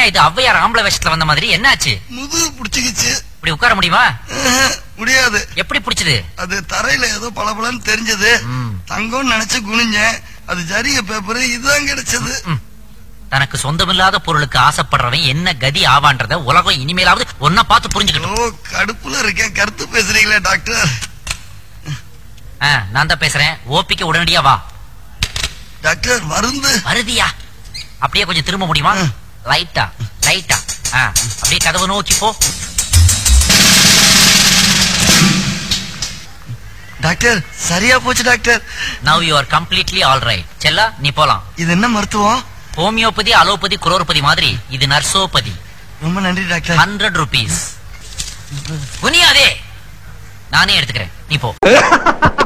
என்னையா இது ஔவையார் ஆம்பளை வேஷத்துல வந்த மாதிரி என்னாச்சு? முதுகு புடிச்சுக்கிச்சு. இப்படி உட்கார முடியுமா? முடியாது. எப்படி புடிச்சது? அது தரையில ஏதோ பளபளன்னு தெரிஞ்சது. தங்கம்னு நினைச்சு குனிஞ்சேன். அது ஜரிகை பேப்பர் இதுதான் கிடைச்சது. தனக்கு சொந்தமில்லாத பொருளுக்கு ஆசைப்படுறவன் என்ன கதி ஆவான்றத உலகம் இனிமேலாவது ஒன்ன பார்த்து புரிஞ்சுக்கணும். கடுப்புல இருக்கேன். கருத்து பேசுறீங்களே டாக்டர்? நான் தான் பேசுறேன். ஓபிக்கு உடனடியா வா. டாக்டர் மருந்து வருதியா? அப்படியே கொஞ்சம் திரும்ப முடியுமா? லைட்டா லைட்டா. அப்படியே கதவு நோக்கி போ. டாக்டர் சரியா போச்சு doctor. Now you are completely all right. செல்லா நீ போலாம். இது என்ன மருத்துவம்? ஹோமியோபதி, அலோபதி, குரோர்பதி மாதிரி இது நர்சோபதி. ரொம்ப நன்றி டாக்டர். 100 rupees. குனியாதே, நானே எடுத்துக்கிறேன். நீ போ.